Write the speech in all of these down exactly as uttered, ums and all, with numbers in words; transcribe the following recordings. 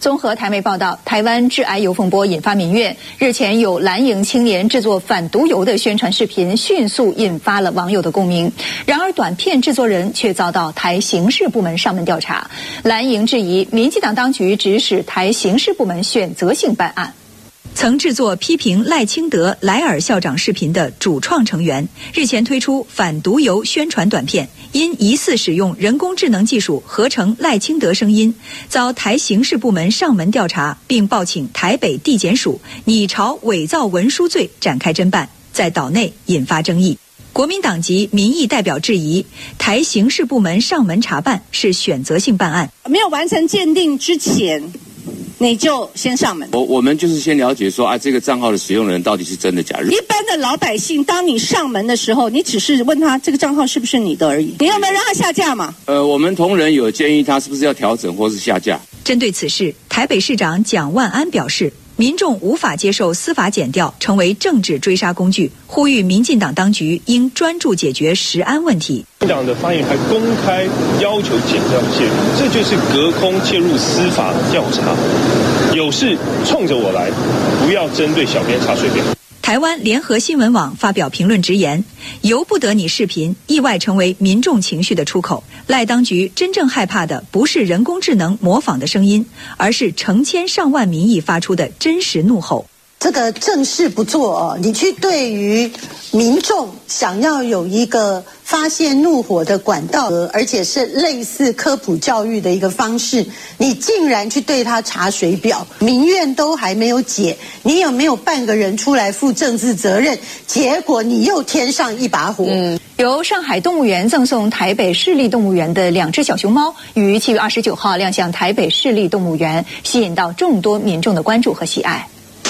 综合台媒报道，台湾致癌油风波引发民怨。日前有蓝营青年制作反毒油的宣传视频，迅速引发了网友的共鸣。然而，短片制作人却遭到台刑事部门上门调查。蓝营质疑民进党当局指使台刑事部门选择性办案。曾制作批评赖清德、莱尔校长视频的主创成员，日前推出反毒油宣传短片，因疑似使用人工智能技术合成赖清德声音，遭台刑事部门上门调查，并报请台北地检署拟朝伪造文书罪展开侦办，在岛内引发争议。国民党籍民意代表质疑，台刑事部门上门查办是选择性办案， 没有完成鉴定之前，你就先上门。 我我们就是先了解说啊，这个账号的使用人到底是真的假的。 一般的老百姓，当你上门的时候，你只是问他这个账号是不是你的而已，你有没有让他下架嘛？ 呃，我们同仁有建议他是不是要调整或是下架。 针对此事，台北市长蒋万安表示，民众无法接受司法检调成为政治追杀工具，呼吁民进党当局应专注解决食安问题。 民进党的发言还公开要求检调介入，这就是隔空介入司法调查。有事冲着我来，不要针对小编查水表。 台湾联合新闻网发表评论直言，由不得你视频意外成为民众情绪的出口。赖当局真正害怕的不是人工智能模仿的声音，而是成千上万民意发出的真实怒吼。 这个正事不做哦，你去对于民众想要有一个发泄怒火的管道，而且是类似科普教育的一个方式，你竟然去对他查水表，民怨都还没有解，你有没有半个人出来负政治责任？结果你又添上一把火。嗯， 由上海动物园赠送台北市立动物园的两只小熊猫，于七月二十九号亮相台北市立动物园，吸引到众多民众的关注和喜爱。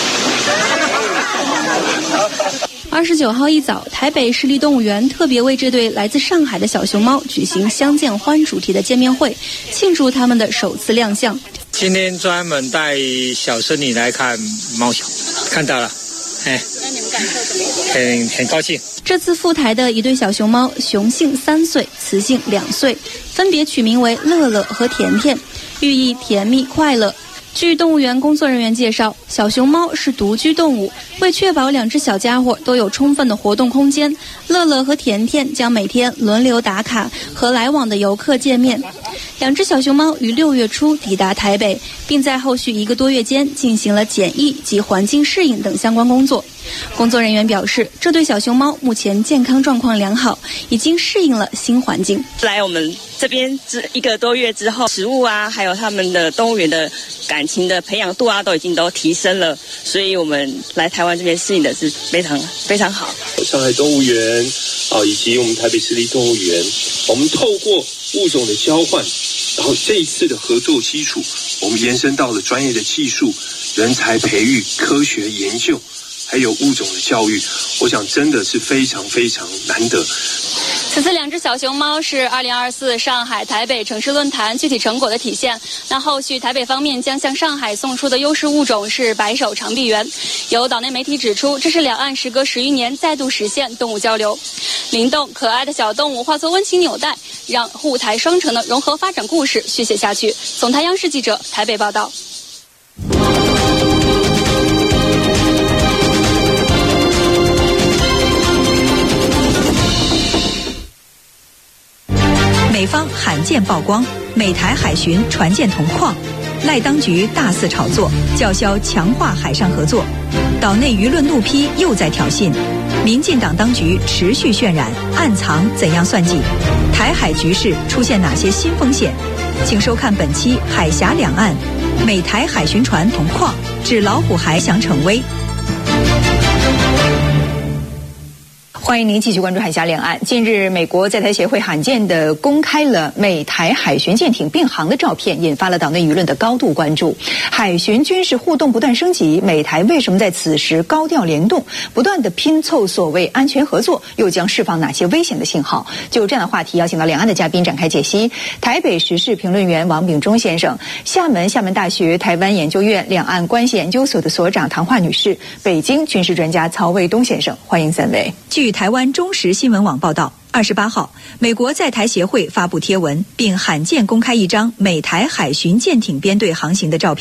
二十九号一早，台北市立动物园特别为这对来自上海的小熊猫举行相见欢主题的见面会，庆祝他们的首次亮相。 今天专门带小孙女来看猫熊，看到了，哎， 那你们感受怎么样？ 很很高兴。 这次赴台的一对小熊猫，雄性三岁，雌性两岁，分别取名为乐乐和甜甜，寓意甜蜜快乐。据动物园工作人员介绍，小熊猫是独居动物，为确保两只小家伙都有充分的活动空间，乐乐和甜甜将每天轮流打卡，和来往的游客见面。两只小熊猫于六月初抵达台北，并在后续一个多月间进行了检疫及环境适应等相关工作。工作人员表示，这对小熊猫目前健康状况良好，已经适应了新环境。 来我们这边之一个多月之后，食物啊，还有他们的动物园的感情的培养度啊，都已经都提升了，所以我们来台湾这边适应的是非常非常好。 上海动物园啊，以及我们台北市立动物园，我们透过物种的交换，然后这一次的合作基础，我们延伸到了专业的技术、人才培育、科学研究，还有物种的教育，我想真的是非常非常难得。 此次两只小熊猫是二零二四上海台北城市论坛具体成果的体现。那后续台北方面将向上海送出的优势物种是白手长臂猿。有岛内媒体指出，这是两岸时隔十余年再度实现动物交流。灵动可爱的小动物化作温情纽带，让沪台双城的融合发展故事续写下去。总台央视记者台北报道。 美方罕见曝光，美台海巡船舰同框，赖当局大肆炒作，叫嚣强化海上合作。岛内舆论怒批又在挑衅，民进党当局持续渲染，暗藏怎样算计？台海局势出现哪些新风险？请收看本期《海峡两岸》，美台海巡船同框，指老虎还想逞威。欢迎您继续关注海峡两岸。近日，美国在台协会罕见地公开了美台海巡舰艇并航的照片，引发了岛内舆论的高度关注。海巡军事互动不断升级，美台为什么在此时高调联动，不断地拼凑所谓安全合作，又将释放哪些危险的信号？就这样的话题，邀请到两岸的嘉宾展开解析。台北时事评论员王炳忠先生，厦门厦门大学台湾研究院两岸关系研究所的所长唐华女士，北京军事专家曹卫东先生，欢迎三位。据台湾中时新闻网报道，二十八号，美国在台协会发布贴文，并罕见公开一张美台海巡舰艇编队航行的照片。